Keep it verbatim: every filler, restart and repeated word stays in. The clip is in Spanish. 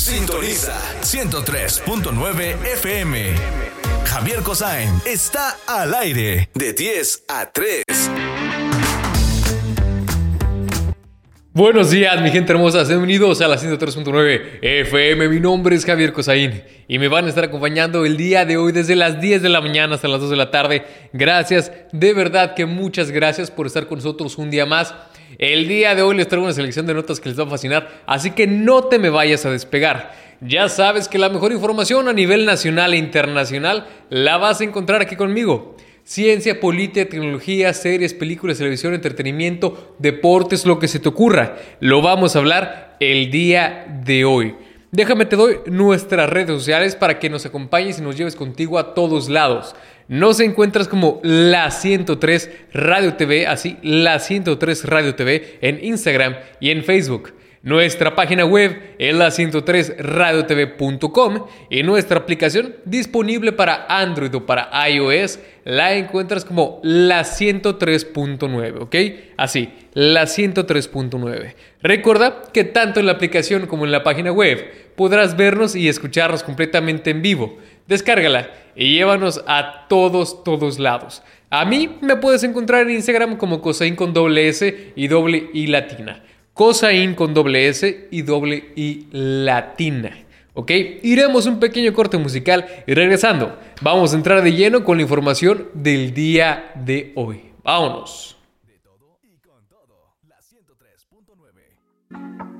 Sintoniza ciento tres punto nueve F M. Javier Cossain está al aire de diez a tres. Buenos días, mi gente hermosa, bienvenidos a la ciento tres punto nueve F M. Mi nombre es Javier Cossain y me van a estar acompañando el día de hoy desde las diez de la mañana hasta las dos de la tarde. Gracias, de verdad que muchas gracias por estar con nosotros un día más. El día de hoy les traigo una selección de notas que les va a fascinar, así que no te me vayas a despegar. Ya sabes que la mejor información a nivel nacional e internacional la vas a encontrar aquí conmigo. Ciencia, política, tecnología, series, películas, televisión, entretenimiento, deportes, lo que se te ocurra. Lo vamos a hablar el día de hoy. Déjame te doy nuestras redes sociales para que nos acompañes y nos lleves contigo a todos lados. Nos encuentras como La ciento tres Radio T V, así La ciento tres Radio T V en Instagram y en Facebook. Nuestra página web es la ciento tres radio t v punto com y nuestra aplicación disponible para Android o para iOS la encuentras como la ciento tres punto nueve, ¿ok? Así, la ciento tres punto nueve. Recuerda que tanto en la aplicación como en la página web podrás vernos y escucharnos completamente en vivo. Descárgala y llévanos a todos, todos lados. A mí me puedes encontrar en Instagram como Cossain con doble S y doble I latina. Cossain con doble S y doble I latina. ¿Ok? Iremos un pequeño corte musical y regresando, vamos a entrar de lleno con la información del día de hoy. ¡Vámonos!